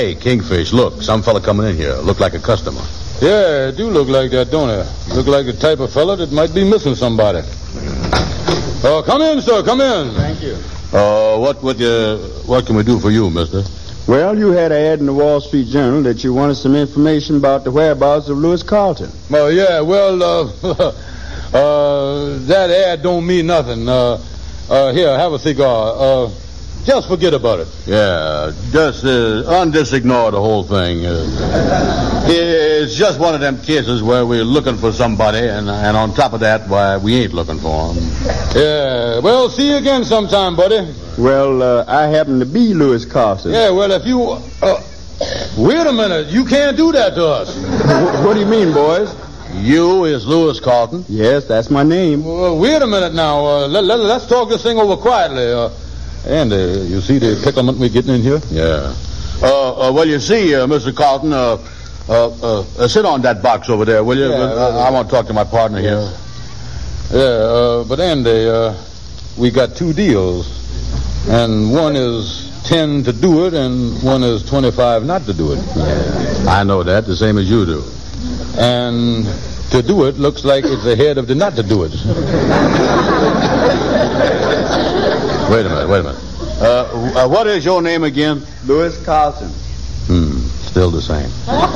Hey, Kingfish, look. Some fella coming in here. Look like a customer. Yeah, it do look like that, don't it? Look like the type of fella that might be missing somebody. Come in, sir. Come in. Thank you. What can we do for you, mister? Well, you had an ad in the Wall Street Journal that you wanted some information about the whereabouts of Louis Carlton. Oh, yeah, well, that ad don't mean nothing. Here, have a cigar. Just forget about it. Yeah, just undisignore the whole thing. It's just one of them cases where we're looking for somebody, and on top of that, why, we ain't looking for him. Yeah, well, see you again sometime, buddy. Well, I happen to be Louis Carlton. Yeah, well, if you... wait a minute. You can't do that to us. What do you mean, boys? You is Louis Carlton? Yes, that's my name. Wait a minute now. Let's talk this thing over quietly. Andy, you see the picklement we're getting in here? Yeah. Well, you see, Mr. Carlton, sit on that box over there, will you? Yeah, I want to talk to my partner here. Yeah, but Andy, we got two deals. And one is 10 to do it, and one is 25 not to do it. Yeah. I know that, the same as you do. And to do it looks like it's ahead of the not to do it. Wait a minute. What is your name again? Louis Carlton. Still the same.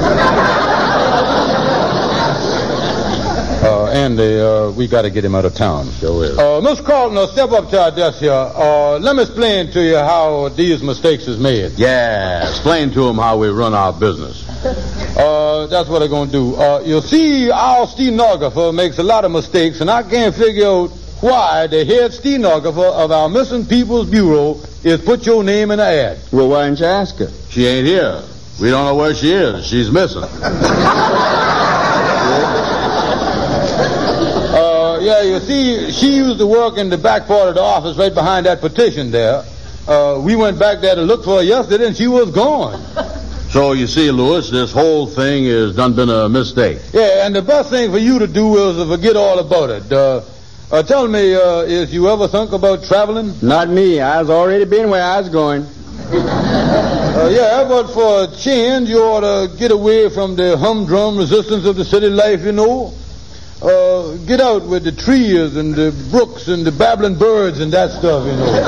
Andy, we got to get him out of town. Sure is. Miss Carlton, step up to our desk here. Let me explain to you how these mistakes is made. Yeah, explain to him how we run our business. That's what I'm going to do. You see, our stenographer makes a lot of mistakes, and I can't figure out why the head stenographer of our Missing People's Bureau is put your name in the ad. Well, why didn't you ask her? She ain't here. We don't know where she is. She's missing. Yeah, you see, she used to work in the back part of the office right behind that petition there. We went back there to look for her yesterday, and she was gone. So, you see, Louis, this whole thing has done been a mistake. Yeah, and the best thing for you to do is to forget all about it. Tell me, is you ever think about traveling? Not me. I was already been where I was going. Yeah, but for a change, you ought to get away from the humdrum resistance of the city life, you know. Get out with the trees and the brooks and the babbling birds and that stuff,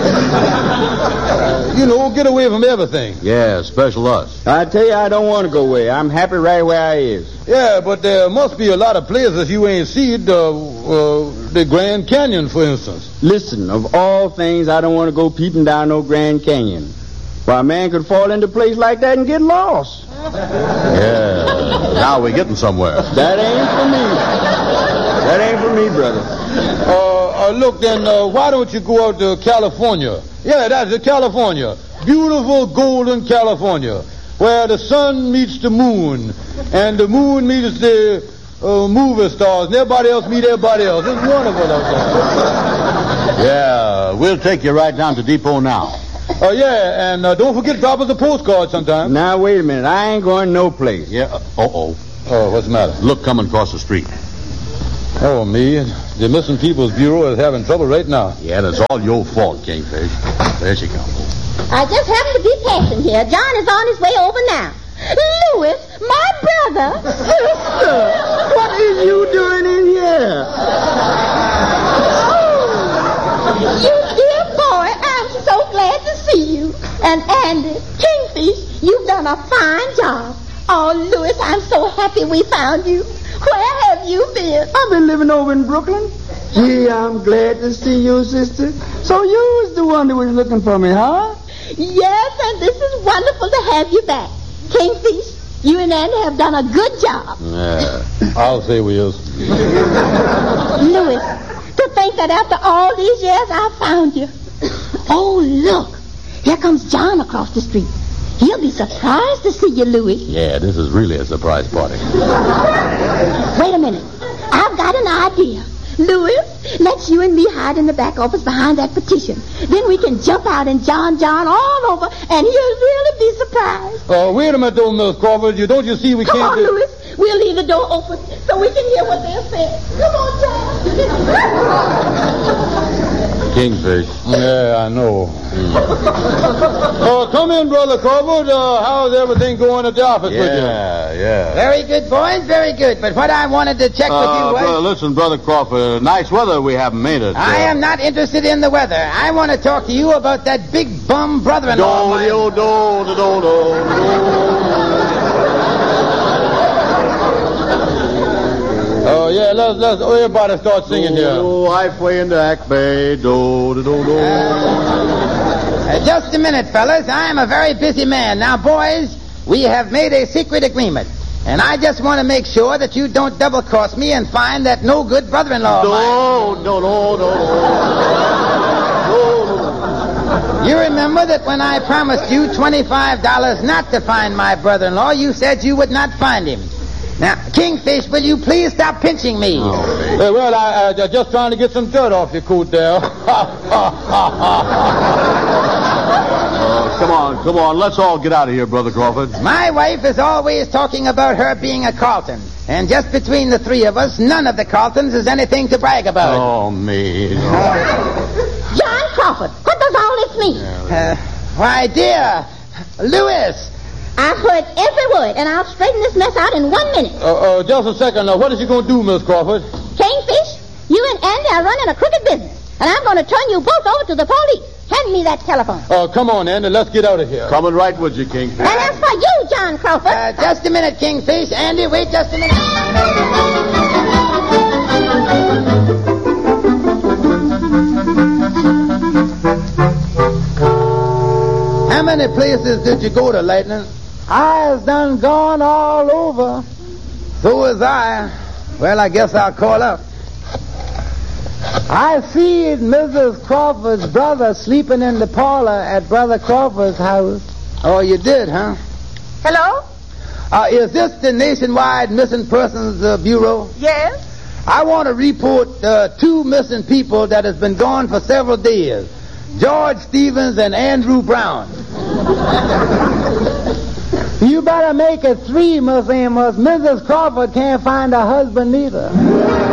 you know. Get away from everything. Yeah, special us. I tell you, I don't want to go away. I'm happy right where I is. Yeah, but there must be a lot of places you ain't seen. The Grand Canyon, for instance. Listen, of all things, I don't want to go peeping down no Grand Canyon. Why, a man could fall into a place like that and get lost. Yeah, now we're getting somewhere. That ain't for me. That ain't for me, brother. Look, then, why don't you go out to California? Yeah, that's it, California. Beautiful golden California, where the sun meets the moon, and the moon meets the movie stars, and everybody else meet everybody else. It's wonderful out there. Yeah, we'll take you right down to Depot now. Yeah, and don't forget to drop us a postcard sometime. Now, wait a minute. I ain't going no place. Yeah, Oh, what's the matter? Look coming across the street. Oh, me. The Missing People's Bureau is having trouble right now. Yeah, that's all your fault, Kingfish. There she comes. I just happen to be passing here. John is on his way over now. Louis, my brother. Sister, what is you doing in here? Oh, you dear boy, I'm so glad to see you. And Andy, Kingfish, you've done a fine job. Oh, Louis, I'm so happy we found you. Where have you been? I've been living over in Brooklyn. Gee, I'm glad to see you, sister. So you was the one that was looking for me, huh? Yes, and this is wonderful to have you back. Kingfish, you and Andy have done a good job. Yeah, I'll say we is. Louis, to think that after all these years I found you. Oh, look. Here comes John across the street. He'll be surprised to see you, Louis. Yeah, this is really a surprise party. Wait a minute. I've got an idea. Louis, let's you and me hide in the back office behind that petition. Then we can jump out and John all over, and he'll really be surprised. Wait a minute, though, Miss Crawford. Don't you see we Come can't... on, Louis. We'll leave the door open so we can hear what they're saying. Come on, John. Kingfish. Yeah, I know. Come in, Brother Crawford. How's everything going at the office with you? Yeah. Very good, boys, very good. But what I wanted to check with you was... Listen, Brother Crawford, nice weather we haven't made it. I am not interested in the weather. I want to talk to you about that big bum brother-in-law. Oh, yeah, let's everybody start singing here. Halfway into Ack Bay, Just a minute, fellas. I am a very busy man. Now, boys, we have made a secret agreement. And I just want to make sure that you don't double-cross me and find that no good brother-in-law of mine. You remember that when I promised you $25 not to find my brother-in-law, you said you would not find him. Now, Kingfish, will you please stop pinching me? Hey, well, I just trying to get some dirt off your coat there. Come on. Let's all get out of here, Brother Crawford. My wife is always talking about her being a Carlton. And just between the three of us, none of the Carltons is anything to brag about. Oh, me. John Crawford, what does all this mean? Why, dear, Louis. I've heard every word, and I'll straighten this mess out in 1 minute. Just a second. Now, what is you going to do, Miss Crawford? Kingfish, you and Andy are running a crooked business, and I'm going to turn you both over to the police. Hand me that telephone. Come on, Andy. Let's get out of here. Coming right with you, Kingfish. And as for you, John Crawford... Just a minute, Kingfish. Andy, wait just a minute. How many places did you go to, Lightning? I has done gone all over. So was I. Well, I guess I'll call up. I see Mrs. Crawford's brother sleeping in the parlor at Brother Crawford's house. Oh, you did, huh? Hello? Is this the Nationwide Missing Persons Bureau? Yes? I want to report 2 missing people that has been gone for several days. George Stevens and Andrew Brown. You better make it 3, Miss Amos. Mrs. Crawford can't find a husband either.